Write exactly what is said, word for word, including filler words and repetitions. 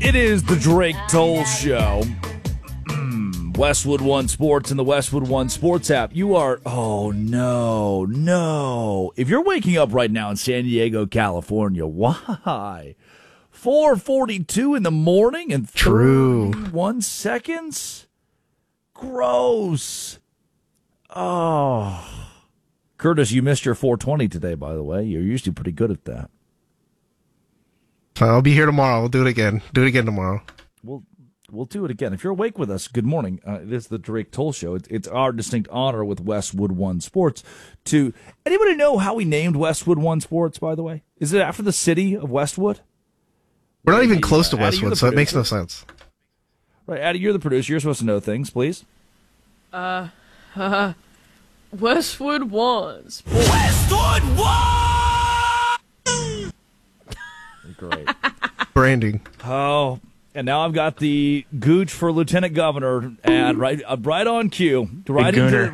It is the Drake Toll Show. Westwood One Sports and the Westwood One Sports app. You are, oh no, no. If you're waking up right now in San Diego, California, why? four forty-two in the morning and thirty-one seconds? Gross. Oh. Curtis, you missed your four twenty today, by the way. You're usually pretty good at that. I'll be here tomorrow. We'll do it again. Do it again tomorrow. We'll, we'll do it again. If you're awake with us, good morning. Uh, it is the Drake Toll Show. It's, it's our distinct honor with Westwood One Sports to... Anybody know how we named Westwood One Sports, by the way? Is it after the city of Westwood? We're not even close to Addie, Westwood, so it makes no sense. Right, Addie, you're the producer. You're supposed to know things, please. Uh, uh Westwood One Sports. Westwood One! Great. Branding. Oh, and now I've got the Gooch for Lieutenant Governor ad right, uh, right on cue. Right into